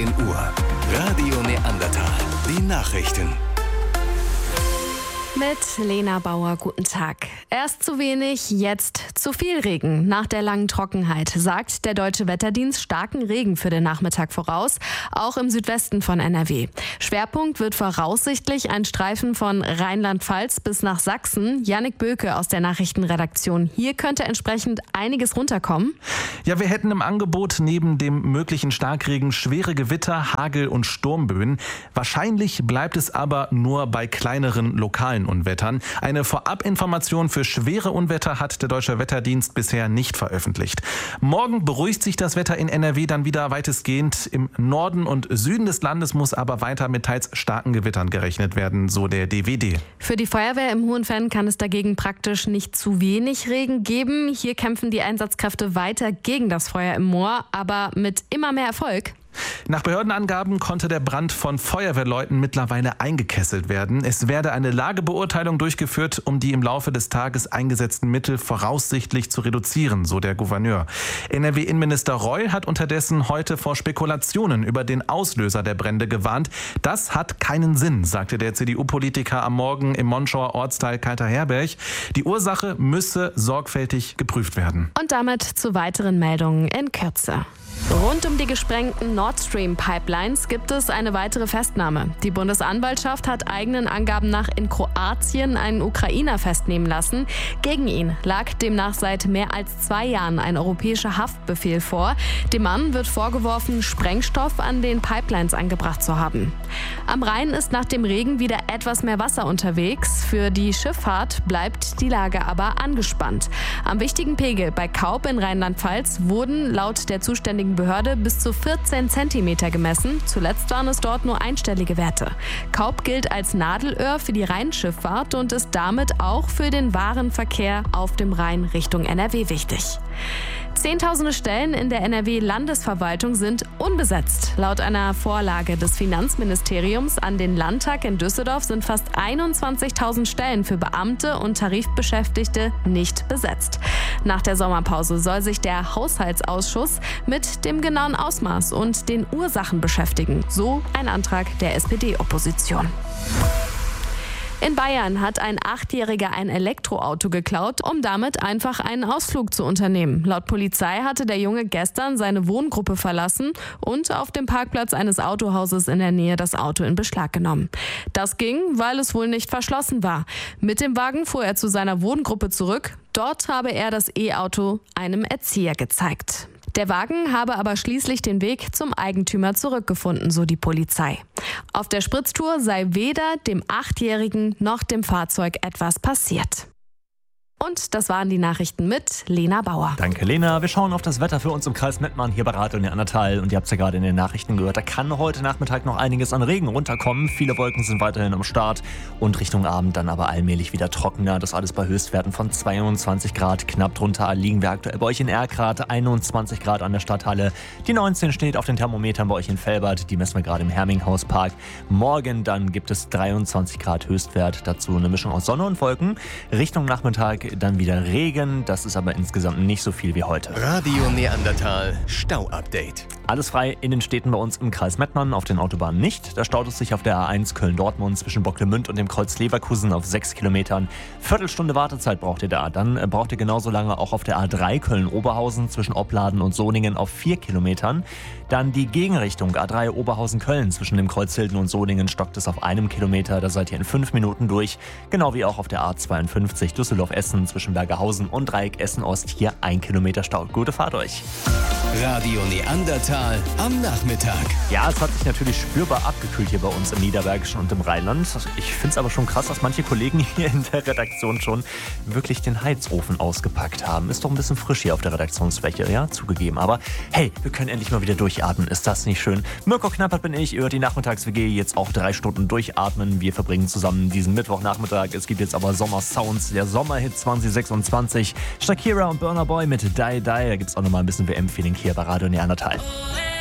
17 Uhr. Radio Neandertal. Die Nachrichten. Mit Lena Bauer, guten Tag. Erst zu wenig, jetzt zu viel Regen. Nach der langen Trockenheit sagt der Deutsche Wetterdienst starken Regen für den Nachmittag voraus, auch im Südwesten von NRW. Schwerpunkt wird voraussichtlich ein Streifen von Rheinland-Pfalz bis nach Sachsen. Jannik Böke aus der Nachrichtenredaktion. Hier könnte entsprechend einiges runterkommen. Ja, wir hätten im Angebot neben dem möglichen Starkregen schwere Gewitter, Hagel und Sturmböen. Wahrscheinlich bleibt es aber nur bei kleineren lokalen Unwettern. Eine Vorabinformation für schwere Unwetter hat der Deutsche Wetterdienst bisher nicht veröffentlicht. Morgen beruhigt sich das Wetter in NRW dann wieder weitestgehend. Im Norden und Süden des Landes muss aber weiter mit teils starken Gewittern gerechnet werden, so der DWD. Für die Feuerwehr im Hohenfenn kann es dagegen praktisch nicht zu wenig Regen geben. Hier kämpfen die Einsatzkräfte weiter gegen das Feuer im Moor, aber mit immer mehr Erfolg. Nach Behördenangaben konnte der Brand von Feuerwehrleuten mittlerweile eingekesselt werden. Es werde eine Lagebeurteilung durchgeführt, um die im Laufe des Tages eingesetzten Mittel voraussichtlich zu reduzieren, so der Gouverneur. NRW-Innenminister Reul hat unterdessen heute vor Spekulationen über den Auslöser der Brände gewarnt. Das hat keinen Sinn, sagte der CDU-Politiker am Morgen im Monschauer Ortsteil Kalter-Herberg. Die Ursache müsse sorgfältig geprüft werden. Und damit zu weiteren Meldungen in Kürze. Rund um die gesprengten Nord Stream Pipelines gibt es eine weitere Festnahme. Die Bundesanwaltschaft hat eigenen Angaben nach in Kroatien einen Ukrainer festnehmen lassen. Gegen ihn lag demnach seit mehr als 2 Jahren ein europäischer Haftbefehl vor. Dem Mann wird vorgeworfen, Sprengstoff an den Pipelines angebracht zu haben. Am Rhein ist nach dem Regen wieder etwas mehr Wasser unterwegs. Für die Schifffahrt bleibt die Lage aber angespannt. Am wichtigen Pegel bei Kaub in Rheinland-Pfalz wurden laut der zuständigen Behörde bis zu 14 Zentimeter gemessen. Zuletzt waren es dort nur einstellige Werte. Kaub gilt als Nadelöhr für die Rheinschifffahrt und ist damit auch für den Warenverkehr auf dem Rhein Richtung NRW wichtig. Zehntausende Stellen in der NRW-Landesverwaltung sind unbesetzt. Laut einer Vorlage des Finanzministeriums an den Landtag in Düsseldorf sind fast 21.000 Stellen für Beamte und Tarifbeschäftigte nicht besetzt. Nach der Sommerpause soll sich der Haushaltsausschuss mit dem genauen Ausmaß und den Ursachen beschäftigen. So ein Antrag der SPD-Opposition. In Bayern hat ein 8-Jähriger ein Elektroauto geklaut, um damit einfach einen Ausflug zu unternehmen. Laut Polizei hatte der Junge gestern seine Wohngruppe verlassen und auf dem Parkplatz eines Autohauses in der Nähe das Auto in Beschlag genommen. Das ging, weil es wohl nicht verschlossen war. Mit dem Wagen fuhr er zu seiner Wohngruppe zurück. Dort habe er das E-Auto einem Erzieher gezeigt. Der Wagen habe aber schließlich den Weg zum Eigentümer zurückgefunden, so die Polizei. Auf der Spritztour sei weder dem 8-Jährigen noch dem Fahrzeug etwas passiert. Und das waren die Nachrichten mit Lena Bauer. Danke, Lena. Wir schauen auf das Wetter für uns im Kreis Mettmann hier bei Radio Neandertal. Und ihr habt es ja gerade in den Nachrichten gehört, da kann heute Nachmittag noch einiges an Regen runterkommen. Viele Wolken sind weiterhin am Start und Richtung Abend dann aber allmählich wieder trockener. Das alles bei Höchstwerten von 22 Grad. Knapp drunter liegen wir aktuell bei euch in Erkrath, 21 Grad an der Stadthalle. Die 19 steht auf den Thermometern bei euch in Velbert. Die messen wir gerade im Herminghauspark. Morgen dann gibt es 23 Grad Höchstwert. Dazu eine Mischung aus Sonne und Wolken. Richtung Nachmittag dann wieder Regen, das ist aber insgesamt nicht so viel wie heute. Radio Neandertal Stau-Update. Alles frei in den Städten bei uns im Kreis Mettmann, auf den Autobahnen nicht. Da staut es sich auf der A1 Köln-Dortmund zwischen Bocklemünd und dem Kreuz Leverkusen auf 6 Kilometern. Viertelstunde Wartezeit braucht ihr da. Dann braucht ihr genauso lange auch auf der A3 Köln-Oberhausen zwischen Opladen und Soningen auf 4 Kilometern. Dann die Gegenrichtung A3 Oberhausen-Köln zwischen dem Kreuz Hilden und Soningen stockt es auf 1 Kilometer. Da seid ihr in 5 Minuten durch. Genau wie auch auf der A52 Düsseldorf-Essen zwischen Bergerhausen und Dreieck Essen-Ost hier 1 Kilometer Stau. Gute Fahrt euch. Radio Neandertal am Nachmittag. Ja, es hat sich natürlich spürbar abgekühlt hier bei uns im Niederbergischen und im Rheinland. Ich finde es aber schon krass, dass manche Kollegen hier in der Redaktion schon wirklich den Heizofen ausgepackt haben. Ist doch ein bisschen frisch hier auf der Redaktionsfläche, ja, zugegeben. Aber hey, wir können endlich mal wieder durchatmen. Ist das nicht schön? Mirko Knappert bin ich, ihr hört die Nachmittags-WG, jetzt auch 3 Stunden durchatmen. Wir verbringen zusammen diesen Mittwochnachmittag. Es gibt jetzt aber Sommer-Sounds, der Sommerhit 2026. Shakira und Burna Boy mit Die Die. Da gibt es auch nochmal ein bisschen WM-Feeling hier bei Radio Neandertal.